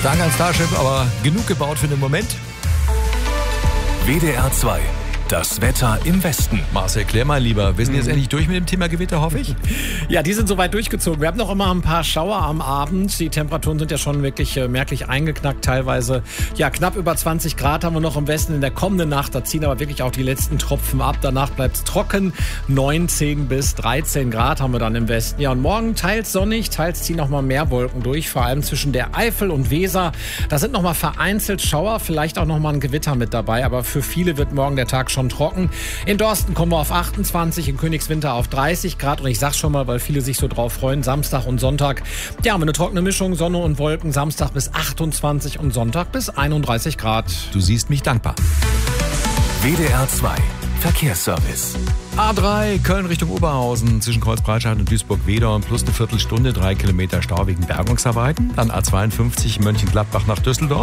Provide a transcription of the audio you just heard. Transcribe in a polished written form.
Danke an Starship, aber genug gebaut für den Moment. WDR 2. Das Wetter im Westen. Marcel, klär mal lieber. Wir sind jetzt endlich durch mit dem Thema Gewitter, hoffe ich? Ja, die sind soweit durchgezogen. Wir haben noch immer ein paar Schauer am Abend. Die Temperaturen sind ja schon wirklich merklich eingeknackt. Teilweise, ja, knapp über 20 Grad haben wir noch im Westen in der kommenden Nacht. Da ziehen aber wirklich auch die letzten Tropfen ab. Danach bleibt es trocken. 19 bis 13 Grad haben wir dann im Westen. Ja, und morgen teils sonnig, teils ziehen noch mal mehr Wolken durch. Vor allem zwischen der Eifel und Weser. Da sind noch mal vereinzelt Schauer, vielleicht auch noch mal ein Gewitter mit dabei. Aber für viele wird morgen der Tag schon trocken. In Dorsten kommen wir auf 28, in Königswinter auf 30 Grad. Und ich sag's schon mal, weil viele sich so drauf freuen, Samstag und Sonntag. Ja, haben wir eine trockene Mischung, Sonne und Wolken. Samstag bis 28 und Sonntag bis 31 Grad. Du siehst mich dankbar. WDR 2. Verkehrsservice. A3 Köln Richtung Oberhausen zwischen Kreuzbreitscheid und Duisburg-Wedern plus eine Viertelstunde, 3 Kilometer Stau wegen Bergungsarbeiten. Dann A52 Mönchengladbach nach Düsseldorf.